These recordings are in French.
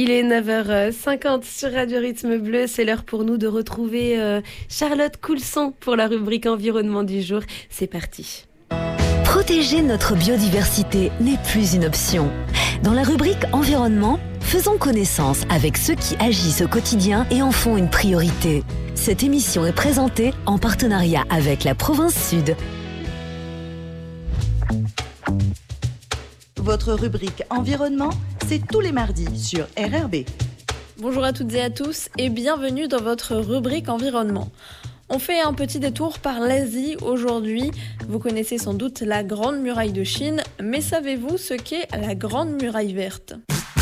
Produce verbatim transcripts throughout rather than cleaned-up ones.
Il est neuf heures cinquante sur Radio Rythme Bleu. C'est l'heure pour nous de retrouver euh, Charlotte Coulson pour la rubrique environnement du jour. C'est parti. Protéger notre biodiversité n'est plus une option. Dans la rubrique environnement, faisons connaissance avec ceux qui agissent au quotidien et en font une priorité. Cette émission est présentée en partenariat avec la Province Sud. Votre rubrique environnement, c'est tous les mardis sur R R B. Bonjour à toutes et à tous et bienvenue dans votre rubrique environnement. On fait un petit détour par l'Asie aujourd'hui. Vous connaissez sans doute la Grande Muraille de Chine, mais savez-vous ce qu'est la Grande Muraille verte ?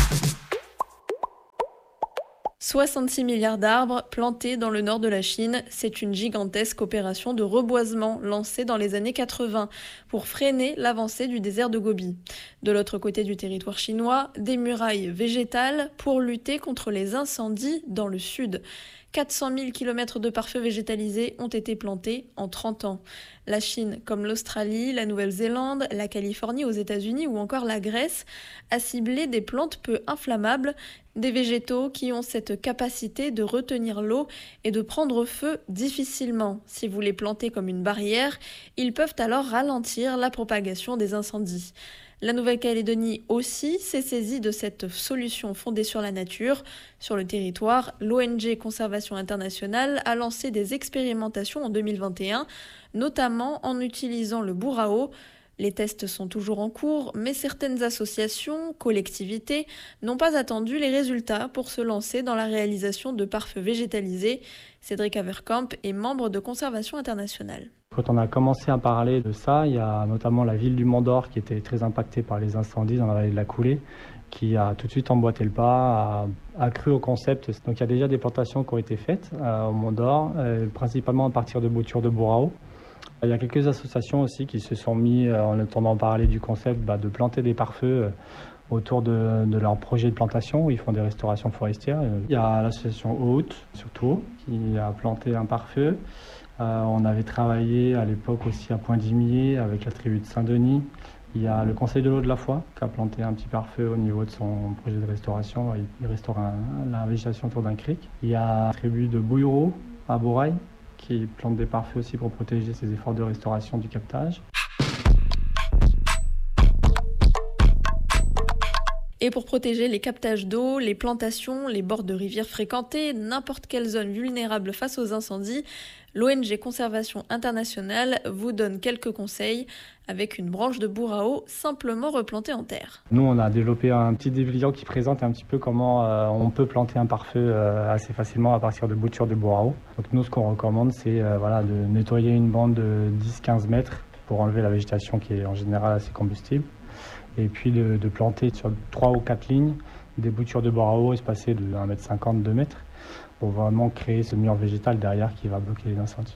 soixante-six milliards d'arbres plantés dans le nord de la Chine, c'est une gigantesque opération de reboisement lancée dans les années quatre-vingts pour freiner l'avancée du désert de Gobi. De l'autre côté du territoire chinois, des murailles végétales pour lutter contre les incendies dans le sud. quatre cent mille kilomètres de pare-feu végétalisés ont été plantés en trente ans. La Chine, comme l'Australie, la Nouvelle-Zélande, la Californie aux États-Unis ou encore la Grèce, a ciblé des plantes peu inflammables, des végétaux qui ont cette capacité de retenir l'eau et de prendre feu difficilement. Si vous les plantez comme une barrière, ils peuvent alors ralentir la propagation des incendies. La Nouvelle-Calédonie aussi s'est saisie de cette solution fondée sur la nature. Sur le territoire, l'O N G Conservation Internationale a lancé des expérimentations en deux mille vingt et un, notamment en utilisant le bourrao. Les tests sont toujours en cours, mais certaines associations, collectivités, n'ont pas attendu les résultats pour se lancer dans la réalisation de pare-feu végétalisés. Cédric Haverkamp est membre de Conservation Internationale. Quand on a commencé à parler de ça, il y a notamment la ville du Mont d'Or qui était très impactée par les incendies dans la vallée de la Coulée, qui a tout de suite emboîté le pas, a, a cru au concept. Donc il y a déjà des plantations qui ont été faites euh, au Mont d'Or, euh, principalement à partir de boutures de bourrao. Il y a quelques associations aussi qui se sont mis, euh, en entendant parler du concept, bah, de planter des pare-feux euh, autour de, de leur projet de plantation, où ils font des restaurations forestières. Il y a l'association Haute, surtout, qui a planté un pare-feu. Euh, on avait travaillé à l'époque aussi à Point-d'Imier avec la tribu de Saint-Denis. Il y a le Conseil de l'eau de la Foi qui a planté un petit pare-feu au niveau de son projet de restauration. Il, il restaure un, la végétation autour d'un cric. Il y a la tribu de Bouillereau à Borail qui plante des pare-feux aussi pour protéger ses efforts de restauration du captage. Et pour protéger les captages d'eau, les plantations, les bords de rivières fréquentés, n'importe quelle zone vulnérable face aux incendies, l'O N G Conservation Internationale vous donne quelques conseils avec une branche de bourrao simplement replantée en terre. Nous, on a développé un petit dépliant qui présente un petit peu comment euh, on peut planter un pare-feu euh, assez facilement à partir de boutures de bourrao. Donc nous, ce qu'on recommande, c'est euh, voilà, de nettoyer une bande de dix à quinze mètres pour enlever la végétation qui est en général assez combustible. Et puis de, de planter sur trois ou quatre lignes des boutures de bourrao espacées de un mètre cinquante, deux mètres pour vraiment créer ce mur végétal derrière qui va bloquer les incendies.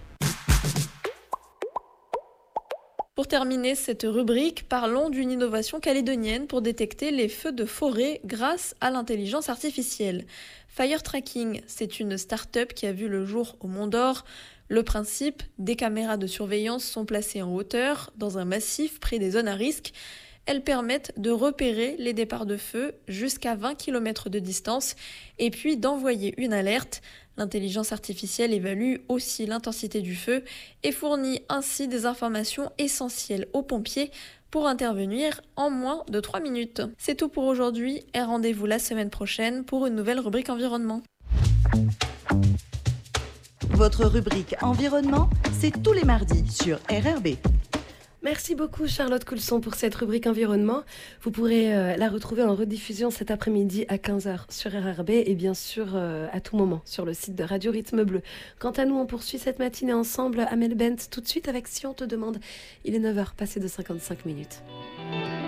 Pour terminer cette rubrique, parlons d'une innovation calédonienne pour détecter les feux de forêt grâce à l'intelligence artificielle. Fire Tracking, c'est une start-up qui a vu le jour au Mont d'Or. Le principe, des caméras de surveillance sont placées en hauteur, dans un massif près des zones à risque. Elles permettent de repérer les départs de feu jusqu'à vingt kilomètres de distance et puis d'envoyer une alerte. L'intelligence artificielle évalue aussi l'intensité du feu et fournit ainsi des informations essentielles aux pompiers pour intervenir en moins de trois minutes. C'est tout pour aujourd'hui et rendez-vous la semaine prochaine pour une nouvelle rubrique environnement. Votre rubrique environnement, c'est tous les mardis sur R R B. Merci beaucoup Charlotte Coulson pour cette rubrique environnement. Vous pourrez euh, la retrouver en rediffusion cet après-midi à quinze heures sur R R B et bien sûr euh, à tout moment sur le site de Radio Rythme Bleu. Quant à nous, on poursuit cette matinée ensemble à Melbent tout de suite avec Si on te demande. Il est neuf heures passées de cinquante-cinq minutes.